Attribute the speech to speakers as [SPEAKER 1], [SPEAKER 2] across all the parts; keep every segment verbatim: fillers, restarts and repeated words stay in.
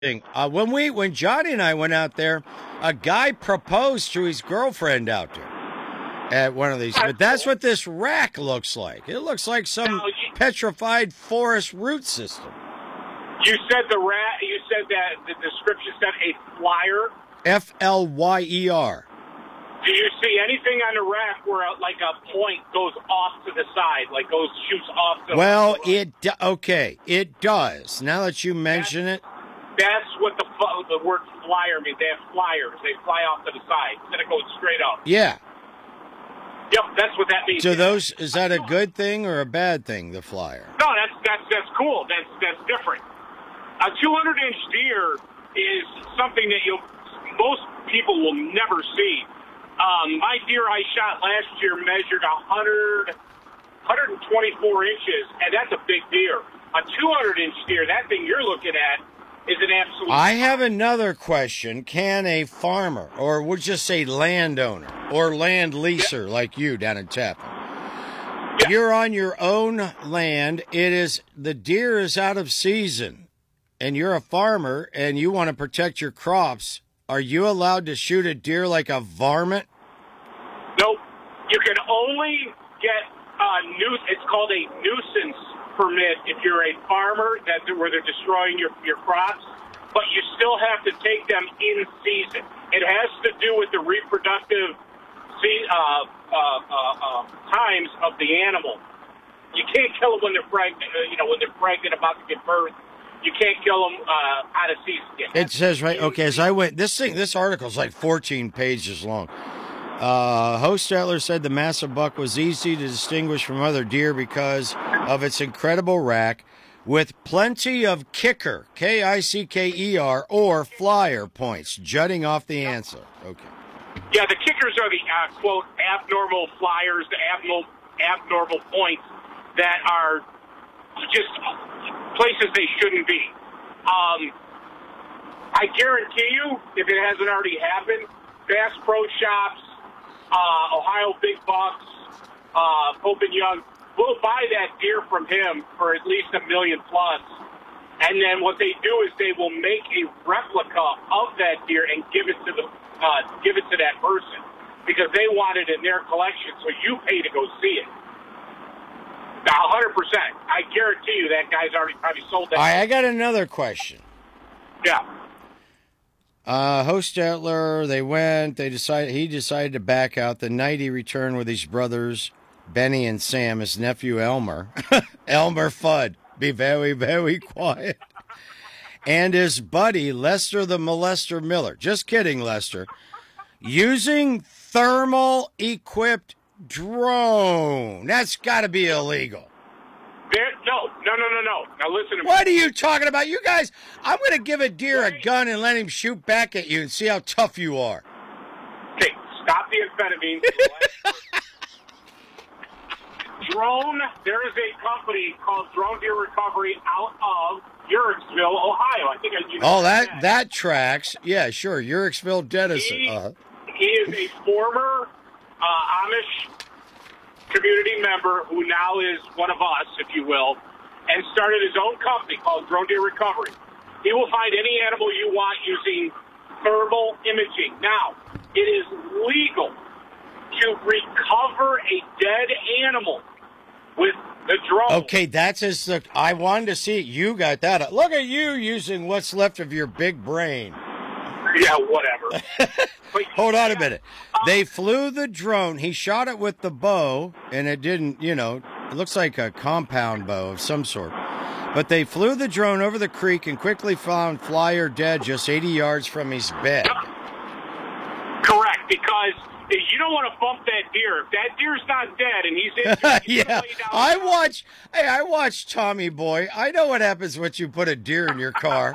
[SPEAKER 1] Uh, when we, when Johnny and I went out there, a guy proposed to his girlfriend out there at one of these. But that's what this rack looks like. It looks like some
[SPEAKER 2] Now, you-
[SPEAKER 1] petrified forest root system.
[SPEAKER 2] You said the rat. You said that the description said a flyer.
[SPEAKER 1] F L Y E R.
[SPEAKER 2] Do you see anything on the rack where like a point goes off to the side, like goes shoots off to
[SPEAKER 1] Well,
[SPEAKER 2] the
[SPEAKER 1] it do- okay, it does. Now that you mention it,
[SPEAKER 2] That's what the fu- the word flyer means. They have flyers. They fly off to the side instead of going straight up.
[SPEAKER 1] yeah.
[SPEAKER 2] Yep, that's what that means.
[SPEAKER 1] So those is that a good thing or a bad thing? The flyer.
[SPEAKER 2] No, that's that's that's cool. That's that's different. A two hundred inch deer is something that you most people will never see. Um, my deer I shot last year measured one hundred, one twenty-four inches, and that's a big deer. A two hundred inch deer, that thing you're looking at, is an absolute...
[SPEAKER 1] I have another question. Can a farmer, or we'll just say landowner, or land leaser yeah. like you down in Tappan, yeah. you're on your own land, it is the deer is out of season, and you're a farmer, and you want to protect your crops, are you allowed to shoot a deer like a varmint?
[SPEAKER 2] Nope. You can only get a nu- it's called a nuisance permit if you're a farmer that where they're destroying your, your crops, but you still have to take them in season. It has to do with the reproductive see, uh, uh, uh, uh, times of the animal. You can't kill them when they're pregnant. Uh, you know, when they're pregnant, about to give birth. You can't kill them uh, out of season.
[SPEAKER 1] It says right. Okay, as I went, this thing, this article is like fourteen pages long. Uh, Hostetler said the massive buck was easy to distinguish from other deer because of its incredible rack with plenty of kicker, K I C K E R, or flyer points jutting off the answer. Okay.
[SPEAKER 2] Yeah, the kickers are the, uh, quote, abnormal flyers, the abnormal, abnormal points that are just places they shouldn't be. Um, I guarantee you, if it hasn't already happened, Bass Pro Shops, Uh, Ohio Big Bucks, uh, Pope and Young, will buy that deer from him for at least a million plus. And then what they do is they will make a replica of that deer and give it to the uh, give it to that person because they want it in their collection. So you pay to go see it. Now, one hundred percent. I guarantee you that guy's already probably sold that.
[SPEAKER 1] All right, I got another question.
[SPEAKER 2] Yeah.
[SPEAKER 1] Uh, Hostetler, they went, they decided, he decided to back out. The night he returned with his brothers, Benny and Sam, his nephew Elmer, Elmer Fudd, be very, very quiet, and his buddy, Lester the Molester Miller, just kidding, Lester, using thermal-equipped drone. That's got to be illegal.
[SPEAKER 2] There, no, no, no, no, no. Now listen to me.
[SPEAKER 1] What are you talking about? You guys, I'm going to give a deer a gun and let him shoot back at you and see how tough you are.
[SPEAKER 2] Okay, stop the amphetamine. Drone, there is a company called Drone Deer Recovery out of Uhrichsville, Ohio. I think I you know
[SPEAKER 1] Oh, that, that that tracks. Yeah, sure. Uhrichsville, Denison.
[SPEAKER 2] He,
[SPEAKER 1] uh
[SPEAKER 2] he is a former uh, Amish community member who now is one of us, if you will, and started his own company called Drone Deer Recovery. He will find any animal you want using thermal imaging. Now, it is legal to recover a dead animal with the drone.
[SPEAKER 1] Okay, that's as the, I wanted to see it. You got that. Look at you using what's left of your big brain.
[SPEAKER 2] Yeah, whatever. But,
[SPEAKER 1] Hold on a minute. They flew the drone. He shot it with the bow, and it didn't, you know, it looks like a compound bow of some sort. But they flew the drone over the creek and quickly found Flyer dead just eighty yards from his bed.
[SPEAKER 2] Correct, because you don't want to bump that deer. If that deer's not dead and he's in, he's
[SPEAKER 1] yeah, I watch. Hey, I watch Tommy Boy. I know what happens when you put a deer in your car.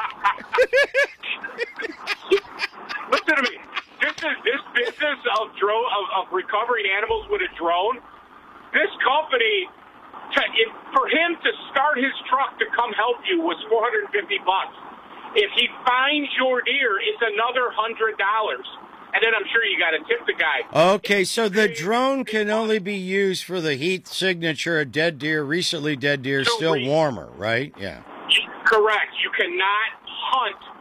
[SPEAKER 2] Listen to me. This is this business of drone of, of recovering animals with a drone. This company, to, if, for him to start his truck to come help you was four hundred fifty bucks. If he finds your deer, it's another hundred dollars. And then I'm sure you got to tip the guy.
[SPEAKER 1] Okay, so the drone can only be used for the heat signature of dead deer, recently dead deer, still warmer, right? Yeah.
[SPEAKER 2] Correct. You cannot hunt